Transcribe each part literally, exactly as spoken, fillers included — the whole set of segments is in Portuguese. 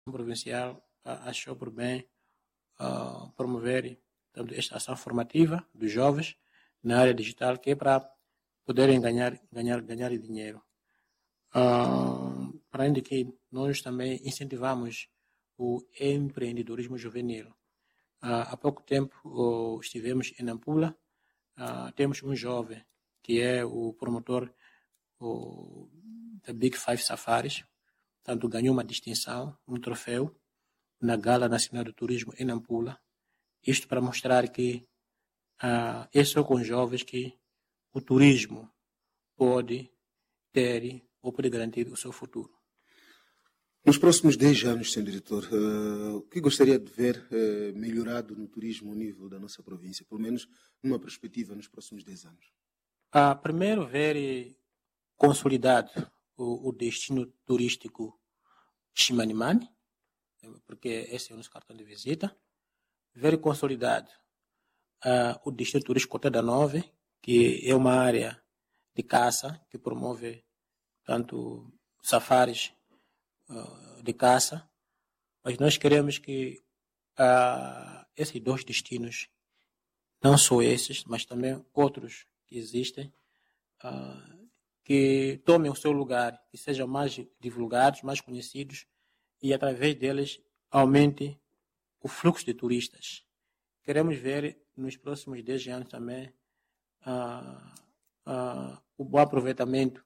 provincial ah, achou por bem ah, promover portanto, esta ação formativa dos jovens na área digital, que é para poderem ganhar, ganhar, ganhar dinheiro. Ah, para além de que nós também incentivamos o empreendedorismo juvenil. Ah, há pouco tempo oh, estivemos em Nampula, ah, temos um jovem que é o promotor oh, da Big Five Safaris, portanto ganhou uma distinção, um troféu, na Gala Nacional do Turismo em Nampula. Isto para mostrar que ah, é só com jovens que o turismo pode ter ou pode garantir o seu futuro. Nos próximos dez anos, senhor Diretor, uh, o que gostaria de ver uh, melhorado no turismo ao nível da nossa província, pelo menos numa perspectiva nos próximos dez anos? Ah, primeiro, ver consolidado o, o destino turístico Chimanimani, porque esse é o nosso cartão de visita. Ver consolidado uh, o destino turístico Cota da Nove, que é uma área de caça que promove tanto safaris uh, de caça, mas nós queremos que uh, esses dois destinos, não só esses, mas também outros que existem, uh, que tomem o seu lugar, que sejam mais divulgados, mais conhecidos, e através deles aumente o fluxo de turistas. Queremos ver nos próximos dez anos também uh, uh, o bom aproveitamento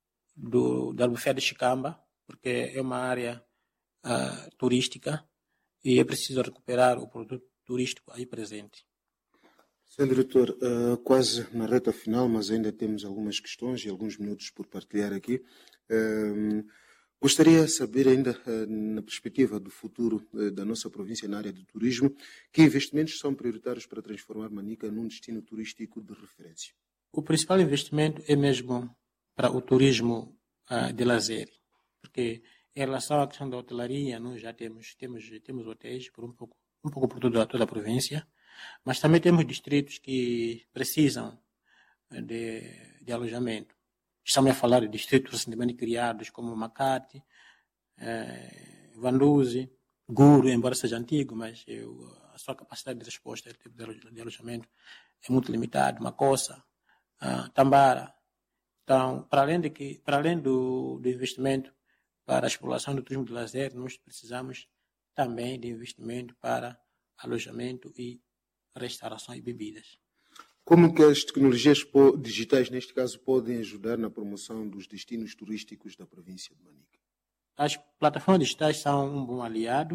do, da Albufeira de Chicamba, porque é uma área uh, turística e é preciso recuperar o produto turístico aí presente. Senhor Diretor, uh, quase na reta final, mas ainda temos algumas questões e alguns minutos por partilhar aqui. Uh, gostaria de saber ainda, uh, na perspectiva do futuro uh, da nossa província na área do turismo, que investimentos são prioritários para transformar Manica num destino turístico de referência? O principal investimento é mesmo para o turismo uh, de lazer, porque em relação à questão da hotelaria, nós já temos, temos, temos hotéis por um pouco, um pouco por toda, toda a província, mas também temos distritos que precisam de, de alojamento. Estamos a falar de distritos recentemente criados como Macate, eh, Vanduzi, Guru, embora seja antigo, mas eu, a sua capacidade de resposta a tipo de alojamento é muito limitada. Macossa, uh, Tambara. Então, para além, de que, para além do, do investimento para a exploração do turismo de lazer, nós precisamos também de investimento para alojamento e restauração e bebidas. Como que as tecnologias digitais, neste caso, podem ajudar na promoção dos destinos turísticos da província de Manica? As plataformas digitais são um bom aliado.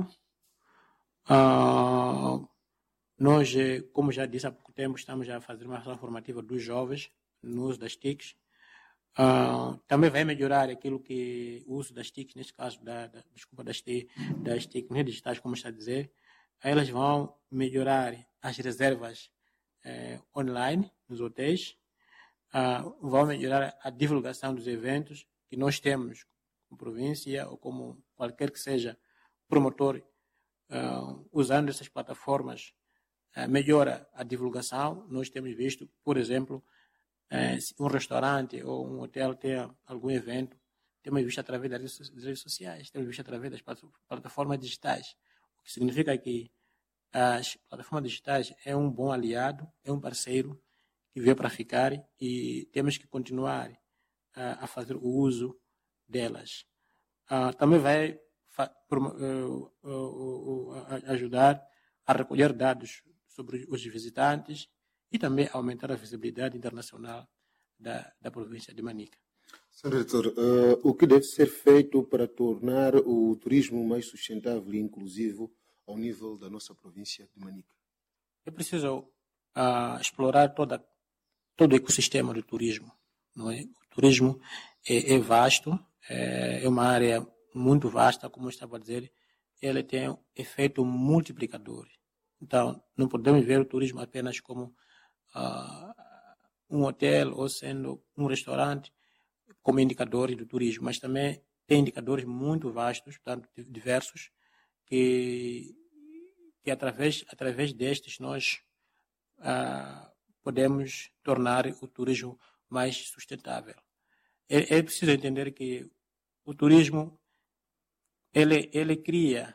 Uh, nós, como já disse há pouco tempo, estamos a fazer uma ação formativa dos jovens no uso das T I Cs. Uh, também vai melhorar aquilo que o uso das T I Cs, neste caso, da, da, desculpa, das, das tecnologias digitais, como está a dizer. Elas vão melhorar as reservas eh, online nos hotéis, uh, vão melhorar a divulgação dos eventos que nós temos como província ou como qualquer que seja promotor, uh, usando essas plataformas, uh, melhora a divulgação. Nós temos visto, por exemplo, uh, se um restaurante ou um hotel tem algum evento, temos visto através das redes sociais, temos visto através das plataformas digitais. O que significa que as plataformas digitais é um bom aliado, é um parceiro que veio para ficar e temos que continuar uh, a fazer o uso delas. Uh, também vai uh, uh, uh, ajudar a recolher dados sobre os visitantes e também aumentar a visibilidade internacional da, da província de Manica. Senhor Diretor, uh, o que deve ser feito para tornar o turismo mais sustentável e inclusivo ao nível da nossa província de Manica? É preciso uh, explorar toda, todo o ecossistema do turismo. Não é? O turismo é, é vasto, é, é uma área muito vasta, como eu estava a dizer, ele tem um efeito multiplicador. Então, não podemos ver o turismo apenas como uh, um hotel ou sendo um restaurante como indicadores do turismo, mas também tem indicadores muito vastos, portanto, diversos, que, que através, através destes nós uh, podemos tornar o turismo mais sustentável. É, é preciso entender que o turismo ele, ele cria